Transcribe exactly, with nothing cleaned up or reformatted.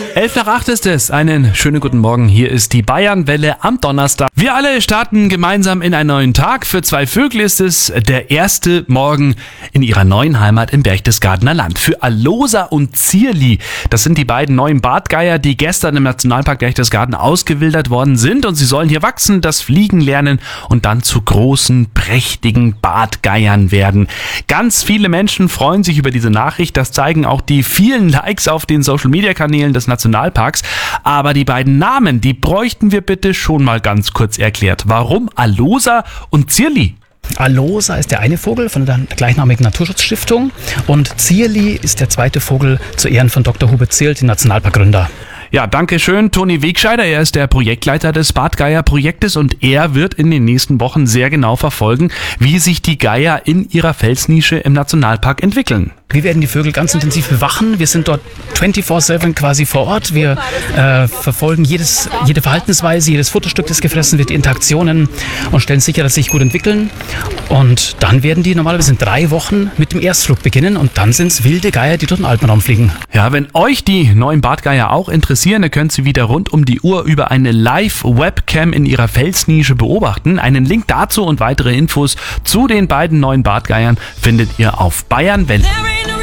Elf nach acht ist es. Einen schönen guten Morgen. Hier ist die Bayernwelle am Donnerstag. Wir alle starten gemeinsam in einen neuen Tag. Für zwei Vögel ist es der erste Morgen in ihrer neuen Heimat im Berchtesgadener Land. Für Alosa und Zierli, das sind die beiden neuen Bartgeier, die gestern im Nationalpark Berchtesgaden ausgewildert worden sind. Und sie sollen hier wachsen, das Fliegen lernen und dann zu großen, prächtigen Bartgeiern werden. Ganz viele Menschen freuen sich über diese Nachricht. Das zeigen auch die vielen Likes auf den Social-Media-Kanälen des Nationalparks. Aber die beiden Namen, die bräuchten wir bitte schon mal ganz kurz erklärt. Warum Alosa und Zierli? Alosa ist der eine Vogel von der gleichnamigen Naturschutzstiftung und Zierli ist der zweite Vogel zu Ehren von Doktor Hubert Zierl, dem Nationalparkgründer. Ja, danke schön, Toni Wegscheider. Er ist der Projektleiter des Bartgeier-Projektes und er wird in den nächsten Wochen sehr genau verfolgen, wie sich die Geier in ihrer Felsnische im Nationalpark entwickeln. Wir werden die Vögel ganz intensiv bewachen. Wir sind dort vierundzwanzig sieben quasi vor Ort. Wir äh, verfolgen jedes, jede Verhaltensweise, jedes Futterstück, das gefressen wird, die Interaktionen und stellen sicher, dass sie sich gut entwickeln. Und dann werden die normalerweise in drei Wochen mit dem Erstflug beginnen und dann sind es wilde Geier, die durch den Alpenraum fliegen. Ja, wenn euch die neuen Bartgeier auch interessieren, dann könnt ihr sie wieder rund um die Uhr über eine Live-Webcam in ihrer Felsnische beobachten. Einen Link dazu und weitere Infos zu den beiden neuen Bartgeiern findet ihr auf Bayernwelle.